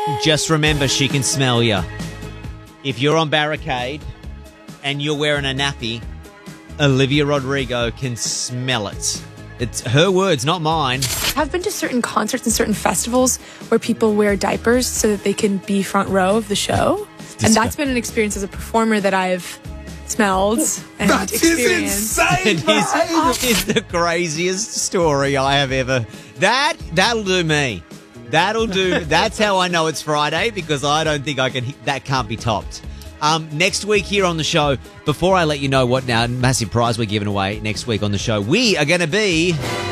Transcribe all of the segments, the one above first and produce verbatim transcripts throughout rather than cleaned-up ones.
Just remember, she can smell you. If you're on barricade and you're wearing a nappy, Olivia Rodrigo can smell it. It's her words, not mine. I've been to certain concerts and certain festivals where people wear diapers so that they can be front row of the show. And that's been an experience as a performer that I've smelled and That is experienced. insane. It is, it is the craziest story I have ever. That that'll do me. That'll do. That's how I know it's Friday, because I don't think I can. That can't be topped. Um, next week here on the show, before I let you know what now massive prize we're giving away next week on the show, we are going to be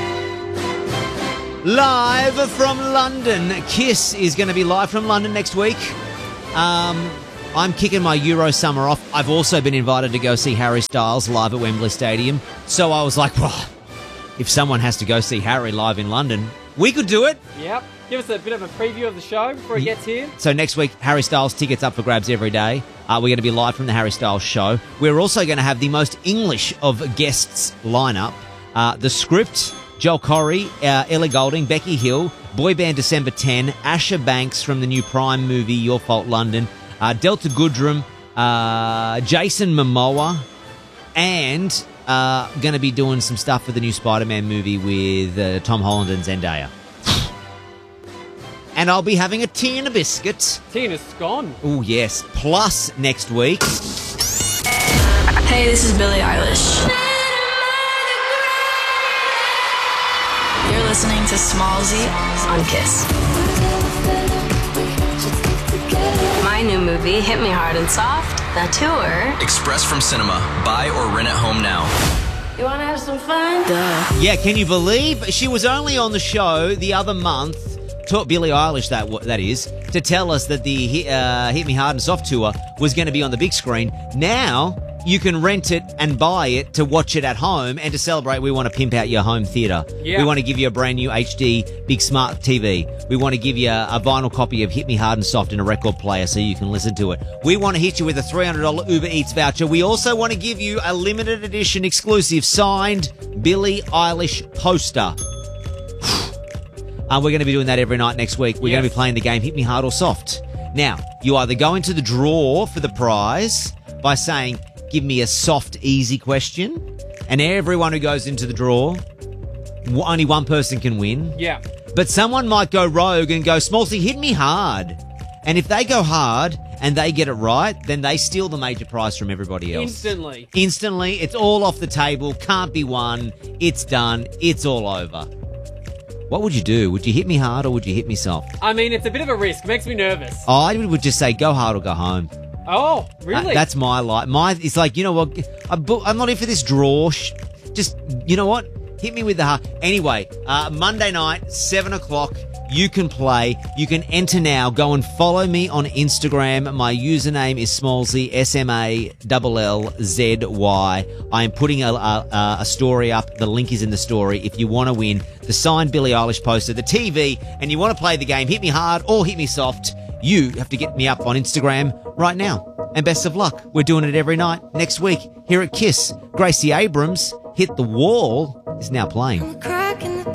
live from London. Kiss is going to be live from London next week. Um. I'm kicking my Euro summer off. I've also been invited to go see Harry Styles live at Wembley Stadium. So I was like, well, if someone has to go see Harry live in London, we could do it. Yep. Give us a bit of a preview of the show before he gets here. So next week, Harry Styles tickets up for grabs every day. Uh, we're going to be live from the Harry Styles show. We're also going to have the most English of guests lineup. Uh, the Script, Joel Corey, uh, Ellie Goulding, Becky Hill, Boy Band December tenth, Asher Banks from the new Prime movie Your Fault London, Uh, Delta Goodrum, uh, Jason Momoa, and uh, going to be doing some stuff for the new Spider-Man movie with uh, Tom Holland and Zendaya. And I'll be having a tea and a biscuit. Tea and a scone. Oh, yes. Plus, next week... Hey, this is Billie Eilish. You're listening to Smallzy on Kiss. My new movie, Hit Me Hard and Soft, the tour. Express from cinema. Buy or rent at home now. You want to have some fun? Duh. Yeah, can you believe? She was only on the show the other month, to, Billie Eilish that that is, to tell us that the uh, Hit Me Hard and Soft tour was going to be on the big screen. Now you can rent it and buy it to watch it at home, and to celebrate, we want to pimp out your home theatre. Yeah. We want to give you a brand new H D big smart T V. We want to give you a, a vinyl copy of Hit Me Hard and Soft in a record player so you can listen to it. We want to hit you with a three hundred dollars Uber Eats voucher. We also want to give you a limited edition exclusive signed Billie Eilish poster. Uh, we're going to be doing that every night next week. We're Yes. going to be playing the game Hit Me Hard or Soft. Now, you either go into the draw for the prize by saying, give me a soft, easy question, and everyone who goes into the draw, w- only one person can win. Yeah. But someone might go rogue and go, Smallsy, hit me hard. And if they go hard and they get it right, then they steal the major prize from everybody else. Instantly. Instantly. It's all off the table. Can't be won. It's done. It's all over. What would you do? Would you hit me hard or would you hit me soft? I mean, it's a bit of a risk. It makes me nervous. I would just say go hard or go home. Oh, really? Uh, that's my life. My, it's like, you know what? I'm, bu- I'm not in for this draw. Sh- Just, you know what? Hit me with the heart. Anyway, uh, Monday night, seven o'clock, you can play. You can enter now. Go and follow me on Instagram. My username is Smallzy, S M A L L Z Y. I am putting a, a, a story up. The link is in the story. If you want to win the signed Billie Eilish poster, the T V, and you want to play the game, hit me hard or hit me soft, you have to get me up on Instagram right now. And best of luck. We're doing it every night next week here at Kiss. Gracie Abrams, Hit the Wall, is now playing.